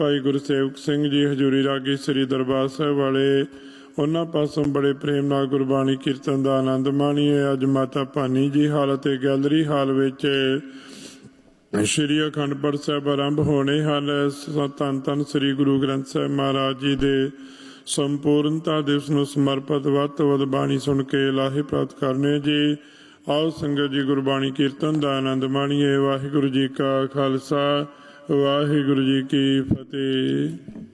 ਭਾਈ ਗੁਰਸੇਵਕ ਸਿੰਘ ਜੀ ਹਜ਼ੂਰੀ ਰਾਗੀ ਸ੍ਰੀ ਦਰਬਾਰ ਸਾਹਿਬ ਵਾਲੇ, ਉਹਨਾਂ ਪਾਸੋਂ ਬੜੇ ਪ੍ਰੇਮ ਨਾਲ ਗੁਰਬਾਣੀ ਕੀਰਤਨ ਦਾ ਆਨੰਦ ਮਾਣੀਏ। ਅੱਜ ਮਾਤਾ ਭਾਨੀ ਜੀ ਹਾਲ ਅਤੇ ਗੈਲਰੀ ਹਾਲ ਵਿੱਚ ਸ਼੍ਰੀ ਅਖੰਡ ਪਾਠ ਸਾਹਿਬ ਆਰੰਭ ਹੋਣੇ ਹਨ। ਧੰਨ ਧੰਨ ਸ੍ਰੀ ਗੁਰੂ ਗ੍ਰੰਥ ਸਾਹਿਬ ਮਹਾਰਾਜ ਜੀ ਦੇ ਸੰਪੂਰਨਤਾ ਦਿਵਸ ਨੂੰ ਸਮਰਪਿਤ ਵੱਧ ਤੋਂ ਵੱਧ ਬਾਣੀ ਸੁਣ ਕੇ ਲਾਹੇ ਪ੍ਰਾਪਤ ਕਰਨੇ ਜੀ। ਆਓ ਸੰਗਤ ਜੀ ਗੁਰਬਾਣੀ ਕੀਰਤਨ ਦਾ ਆਨੰਦ ਮਾਣੀਏ। ਵਾਹਿਗੁਰੂ ਜੀ ਕਾ ਖਾਲਸਾ, ਵਾਹਿਗੁਰੂ ਜੀ ਕੀ ਫਤਿਹ।